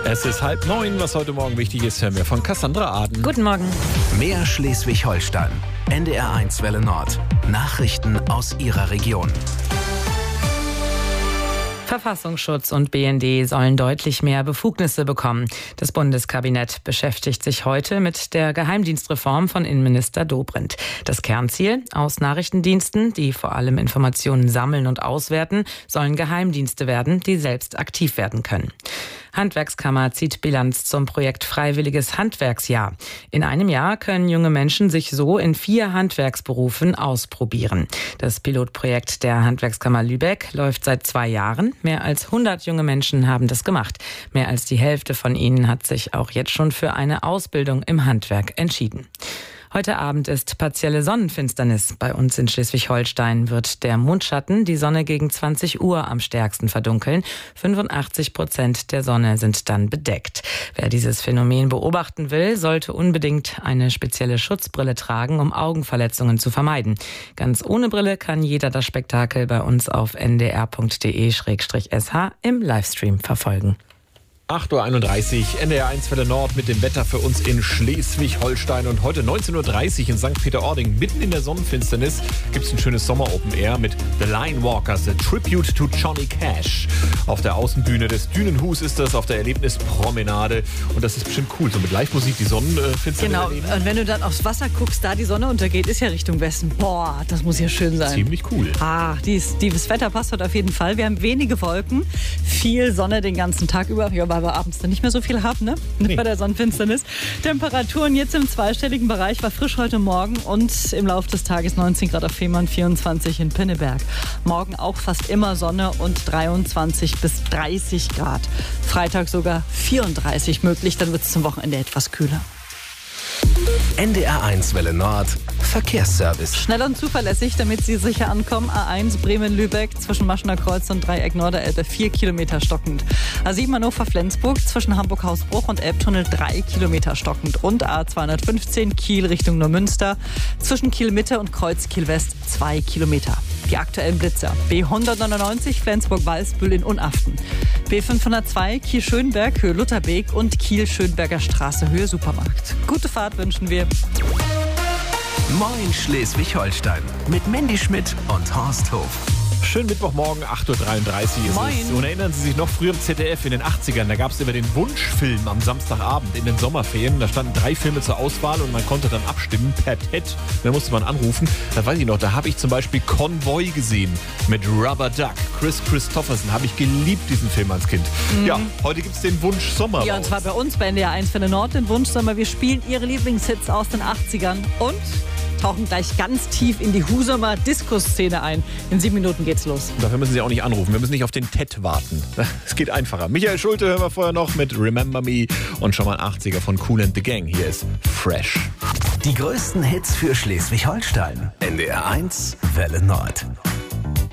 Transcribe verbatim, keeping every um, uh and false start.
Es ist halb neun, was heute Morgen wichtig ist, hören wir von Cassandra Aden. Guten Morgen. Mehr Schleswig-Holstein. N D R eins Welle Nord. Nachrichten aus Ihrer Region. Verfassungsschutz und B N D sollen deutlich mehr Befugnisse bekommen. Das Bundeskabinett beschäftigt sich heute mit der Geheimdienstreform von Innenminister Dobrindt. Das Kernziel: Aus Nachrichtendiensten, die vor allem Informationen sammeln und auswerten, sollen Geheimdienste werden, die selbst aktiv werden können. Handwerkskammer zieht Bilanz zum Projekt Freiwilliges Handwerksjahr. In einem Jahr können junge Menschen sich so in vier Handwerksberufen ausprobieren. Das Pilotprojekt der Handwerkskammer Lübeck läuft seit zwei Jahren. Mehr als hundert junge Menschen haben das gemacht. Mehr als die Hälfte von ihnen hat sich auch jetzt schon für eine Ausbildung im Handwerk entschieden. Heute Abend ist partielle Sonnenfinsternis. Bei uns in Schleswig-Holstein wird der Mondschatten die Sonne gegen zwanzig Uhr am stärksten verdunkeln. fünfundachtzig Prozent der Sonne sind dann bedeckt. Wer dieses Phänomen beobachten will, sollte unbedingt eine spezielle Schutzbrille tragen, um Augenverletzungen zu vermeiden. Ganz ohne Brille kann jeder das Spektakel bei uns auf n d r punkt d e slash s h im Livestream verfolgen. acht Uhr einunddreißig, N D R eins Welle Nord mit dem Wetter für uns in Schleswig-Holstein. Und heute neunzehn Uhr dreißig in Sankt Peter-Ording, mitten in der Sonnenfinsternis, gibt es ein schönes Sommer-Open-Air mit The Line Walkers, a Tribute to Johnny Cash. Auf der Außenbühne des Dünenhus ist das, auf der Erlebnispromenade. Und das ist bestimmt cool, so mit Live-Musik die Sonnenfinsternis Genau, erleben. und wenn du dann aufs Wasser guckst, da die Sonne untergeht, ist ja Richtung Westen. Boah, das muss ja schön sein. Ziemlich cool. Ah, dies, dieses Wetter passt heute auf jeden Fall. Wir haben wenige Wolken, viel Sonne den ganzen Tag über. Ja, weil wir abends dann nicht mehr so viel haben, ne? Nee. Bei der Sonnenfinsternis. Temperaturen jetzt im zweistelligen Bereich, war frisch heute Morgen und im Laufe des Tages neunzehn Grad auf Fehmarn, vierundzwanzig in Pinneberg. Morgen auch fast immer Sonne und dreiundzwanzig bis dreißig Grad. Freitag sogar vierunddreißig möglich, dann wird es zum Wochenende etwas kühler. N D R eins Welle Nord. Verkehrsservice. Schnell und zuverlässig, damit Sie sicher ankommen. A eins Bremen-Lübeck zwischen Maschener Kreuz und Dreieck Norderelbe vier Kilometer stockend. A sieben Hannover-Flensburg zwischen Hamburg-Hausbruch und Elbtunnel drei Kilometer stockend. Und A zweihundertfünfzehn Kiel Richtung Neumünster zwischen Kiel-Mitte und Kreuz-Kiel-West zwei Kilometer. Die aktuellen Blitzer: B hundertneunundneunzig Flensburg-Walsbühl in Unaften, B fünfhundertzwei Kiel-Schönberg Höhe Lutherbeek und Kiel-Schönberger Straße Höhe Supermarkt. Gute Fahrt wünschen wir. Moin Schleswig-Holstein. Mit Mandy Schmidt und Horst Hof. Schönen Mittwochmorgen, acht Uhr dreiunddreißig ist Moin. es. Und erinnern Sie sich noch, früher im Z D F in den achtzigern, da gab es immer den Wunschfilm am Samstagabend in den Sommerferien. Da standen drei Filme zur Auswahl und man konnte dann abstimmen per T E D. Da musste man anrufen. Da weiß ich noch, da habe ich zum Beispiel Konvoi gesehen mit Rubber Duck. Chris Christopherson, habe ich geliebt, diesen Film als Kind. Mhm. Ja, heute gibt es den Wunsch Sommer. Ja, und zwar bei uns bei N D R eins Welle Nord, den Wunsch Sommer. Wir spielen Ihre Lieblingshits aus den achtzigern und tauchen gleich ganz tief in die Husumer Disco-Szene ein. In sieben Minuten geht's los. Dafür müssen Sie auch nicht anrufen. Wir müssen nicht auf den T E D warten. Es geht einfacher. Michael Schulte hören wir vorher noch mit Remember Me und schon mal ein achtziger von Kool and the Gang. Hier ist Fresh. Die größten Hits für Schleswig-Holstein. N D R eins Welle Nord.